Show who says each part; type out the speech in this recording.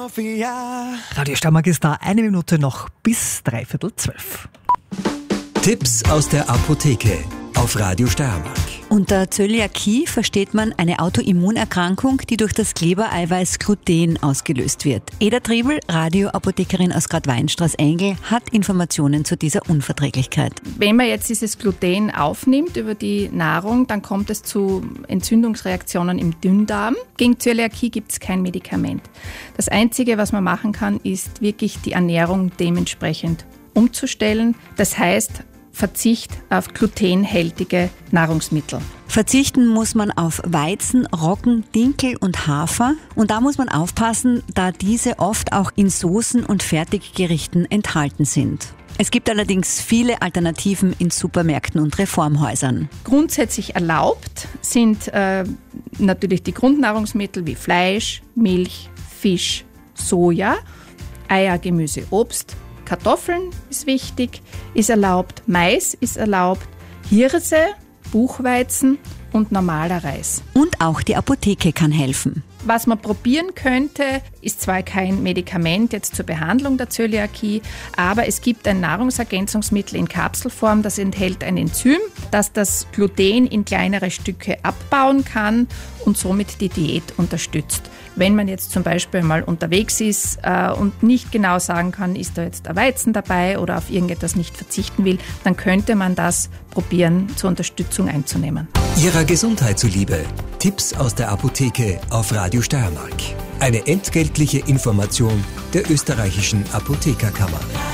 Speaker 1: Radio Steiermark ist da 1 Minute noch bis 11:45.
Speaker 2: Tipps aus der Apotheke auf Radio Steiermark.
Speaker 3: Unter Zöliakie versteht man eine Autoimmunerkrankung, die durch das Klebereiweiß Gluten ausgelöst wird. Eda Triebel, Radioapothekerin aus Gradweinstraß-Engel, hat Informationen zu dieser Unverträglichkeit.
Speaker 4: Wenn man jetzt dieses Gluten aufnimmt über die Nahrung, dann kommt es zu Entzündungsreaktionen im Dünndarm. Gegen Zöliakie gibt es kein Medikament. Das Einzige, was man machen kann, ist wirklich die Ernährung dementsprechend umzustellen. Das heißt, Verzicht auf glutenhaltige Nahrungsmittel.
Speaker 3: Verzichten muss man auf Weizen, Roggen, Dinkel und Hafer. Und da muss man aufpassen, da diese oft auch in Soßen und Fertiggerichten enthalten sind. Es gibt allerdings viele Alternativen in Supermärkten und Reformhäusern.
Speaker 4: Grundsätzlich erlaubt sind natürlich die Grundnahrungsmittel wie Fleisch, Milch, Fisch, Soja, Eier, Gemüse, Obst. Kartoffeln ist wichtig, ist erlaubt, Mais ist erlaubt, Hirse, Buchweizen und normaler Reis.
Speaker 3: Und auch die Apotheke kann helfen.
Speaker 4: Was man probieren könnte, ist zwar kein Medikament jetzt zur Behandlung der Zöliakie, aber es gibt ein Nahrungsergänzungsmittel in Kapselform, das enthält ein Enzym, das das Gluten in kleinere Stücke abbauen kann und somit die Diät unterstützt. Wenn man jetzt zum Beispiel mal unterwegs ist und nicht genau sagen kann, ist da jetzt ein Weizen dabei oder auf irgendetwas nicht verzichten will, dann könnte man das probieren, zur Unterstützung einzunehmen.
Speaker 2: Ihrer Gesundheit zuliebe. Tipps aus der Apotheke auf Radio Steiermark. Eine entgeltliche Information der österreichischen Apothekerkammer.